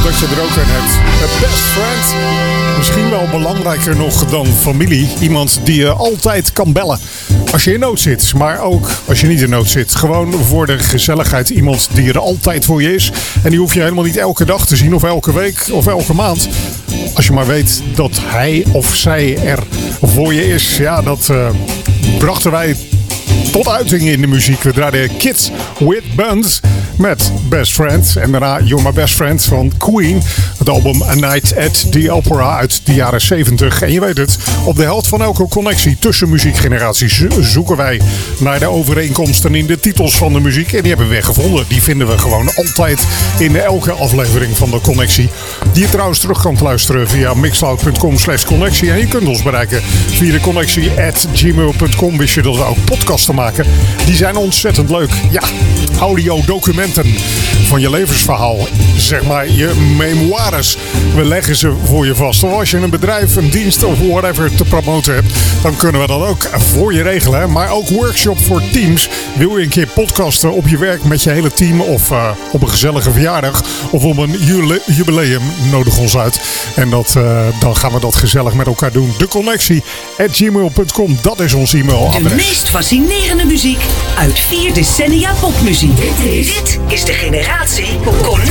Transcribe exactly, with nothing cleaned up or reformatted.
dat je er ook een hebt. A best friend. Misschien wel belangrijker nog dan familie. Iemand die je altijd kan bellen als je in nood zit. Maar ook als je niet in nood zit. Gewoon voor de gezelligheid. Iemand die er altijd voor je is. En die hoef je helemaal niet elke dag te zien. Of elke week. Of elke maand. Als je maar weet dat hij of zij er voor je is. Ja, dat uh, brachten wij tot uiting in de muziek. We draaiden Kids with Buns met Best Friend. En daarna You're My Best Friend van Queen. Het album A Night at the Opera uit de jaren zeventig. En je weet het, op de helft van elke connectie tussen muziekgeneraties zoeken wij naar de overeenkomsten in de titels van de muziek. En die hebben we weer gevonden. Die vinden we gewoon altijd in elke aflevering van de connectie. Die je trouwens terug kan luisteren via mixcloud.com slash connectie. En je kunt ons bereiken via de connectie at gmail punt com. Wist je dat we ook podcasten maken? Die zijn ontzettend leuk. Ja, audiodocumenten van je levensverhaal. Zeg maar je memoires. We leggen ze voor je vast. Of als je een bedrijf, een dienst of whatever te promoten hebt, dan kunnen we dat ook voor je regelen. Maar ook workshop voor teams. Wil je een keer podcasten op je werk met je hele team of uh, op een gezellige verjaardag of op een jubileum, nodig ons uit. En dat, uh, dan gaan we dat gezellig met elkaar doen. De connectie at gmail punt com, dat is ons e-mailadres. De meest fascinerende muziek uit vier decennia popmuziek. Dit is, dit is de generatie Connectie.